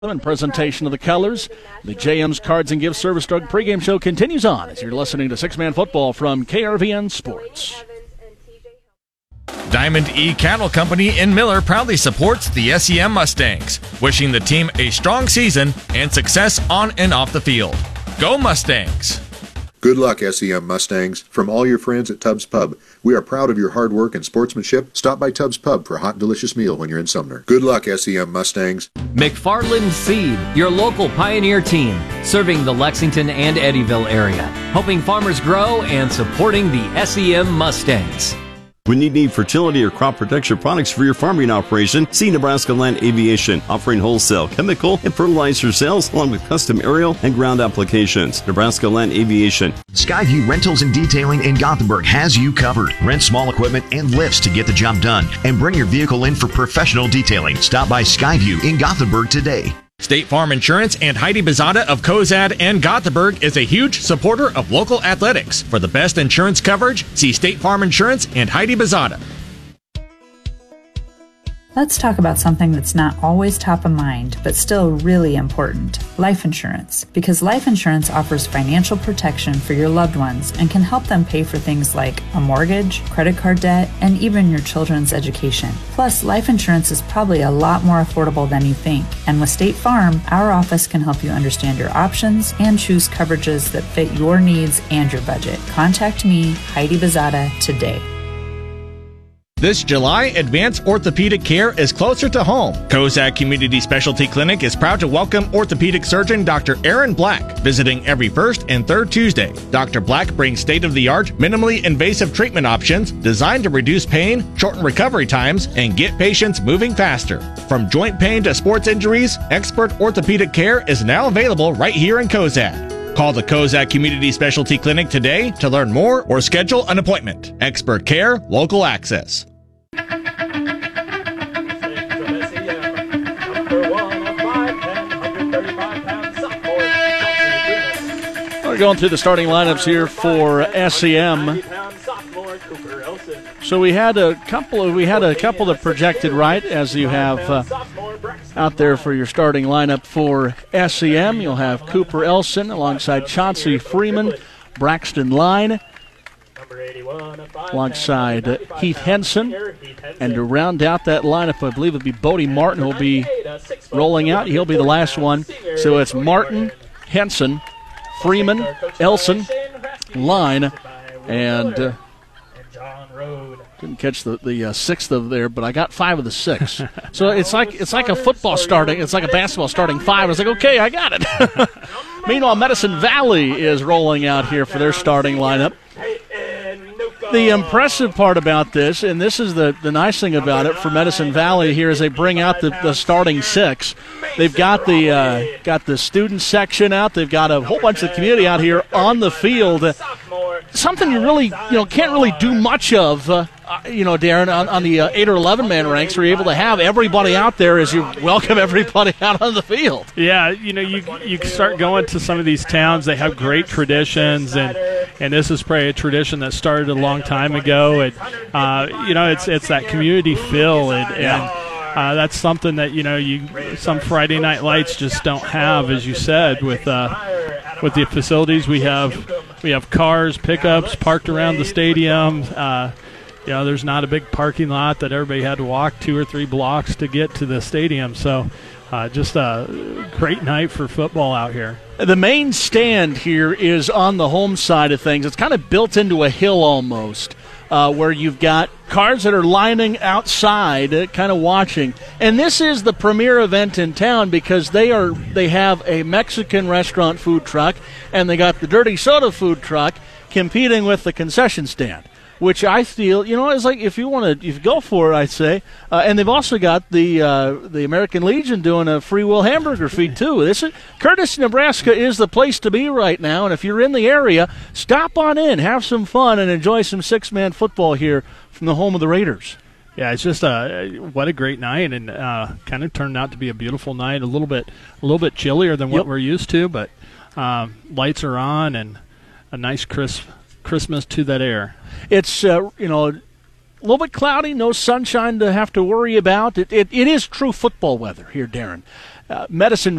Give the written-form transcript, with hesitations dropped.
And presentation of the colors. The JM's Cards and Gift Service Drug pregame show continues on as you're listening to Six-Man Football from KRVN Sports. Diamond E Cattle Company in Miller proudly supports the SEM Mustangs, wishing the team a strong season and success on and off the field. Go Mustangs! Good luck, SEM Mustangs. From all your friends at Tubbs Pub, we are proud of your hard work and sportsmanship. Stop by Tubbs Pub for a hot, delicious meal when you're in Sumner. Good luck, SEM Mustangs. McFarland Seed, your local Pioneer team, serving the Lexington and Eddyville area, helping farmers grow and supporting the SEM Mustangs. When you need fertility or crop protection products for your farming operation, see Nebraska Land Aviation, offering wholesale chemical and fertilizer sales along with custom aerial and ground applications. Nebraska Land Aviation. Skyview Rentals and Detailing in Gothenburg has you covered. Rent small equipment and lifts to get the job done and bring your vehicle in for professional detailing. Stop by Skyview in Gothenburg today. State Farm Insurance and Heidi Bezada of Cozad and Gothenburg is a huge supporter of local athletics. For the best insurance coverage, see State Farm Insurance and Heidi Bezada. Let's talk about something that's not always top of mind, but still really important: life insurance. Because life insurance offers financial protection for your loved ones and can help them pay for things like a mortgage, credit card debt, and even your children's education. Plus, life insurance is probably a lot more affordable than you think. And with State Farm, our office can help you understand your options and choose coverages that fit your needs and your budget. Contact me, Heidi Bezada, today. This July, advanced orthopedic care is closer to home. Cozad Community Specialty Clinic is proud to welcome orthopedic surgeon Dr. Aaron Black, visiting every first and third Tuesday. Dr. Black brings state-of-the-art, minimally invasive treatment options designed to reduce pain, shorten recovery times, and get patients moving faster. From joint pain to sports injuries, expert orthopedic care is now available right here in Cozad. Call the Cozad Community Specialty Clinic today to learn more or schedule an appointment. Expert care, local access. We're going through the starting lineups here for SEM. So we had a couple that projected right, as you have out there for your starting lineup for SEM. You'll have Cooper Elson alongside Chauncey Freeman, Braxton Line, alongside Heath Henson. And to round out that lineup, I believe it'll be Bodie Martin who'll be rolling out. He'll be the last one. So it's Martin, Henson, Freeman, Elson, Line, and didn't catch the sixth of there, but I got five of the six. So it's like a football starting. It's like a basketball starting five. I was like, okay, I got it. Meanwhile, Medicine Valley is rolling out here for their starting lineup. The impressive part about this, and this is the nice thing about it for Medicine Valley here, is they bring out the starting six. They've got the student section out. They've got a whole bunch of the community out here on the field. Something you really can't really do much of, Darren, on the 8 or 11 man ranks. Where you're able to have everybody out there as you welcome everybody out on the field. Yeah, you start going to some of these towns. They have great traditions, and this is probably a tradition that started a long time ago. And it's that community feel, and that's something that some Friday Night Lights just don't have, as you said, with the facilities we have. We have cars, pickups parked around the stadium. There's not a big parking lot that everybody had to walk 2 or 3 blocks to get to the stadium. So just a great night for football out here. The main stand here is on the home side of things. It's kind of built into a hill almost, where you've got cars that are lining outside, kind of watching. And this is the premier event in town because they have a Mexican restaurant food truck, and they got the Dirty Soda food truck competing with the concession stand, which I feel, is like if you go for it, I'd say. And they've also got the American Legion doing a free will hamburger feed too. Curtis, Nebraska is the place to be right now. And if you're in the area, stop on in, have some fun, and enjoy some six-man football here from the home of the Raiders. Yeah, it's just what a great night, and kind of turned out to be a beautiful night. A little bit chillier than what we're used to, but lights are on and a nice crisp Christmas to that air. It's a little bit cloudy, no sunshine to have to worry about. It is true football weather here, Darren. Medicine